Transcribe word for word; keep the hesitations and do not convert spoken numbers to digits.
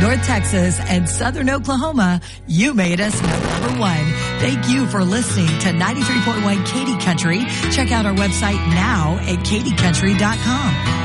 North Texas, and Southern Oklahoma, you made us number one. Thank you for listening to ninety-three point one Katy Country. Check out our website now at katy country dot com.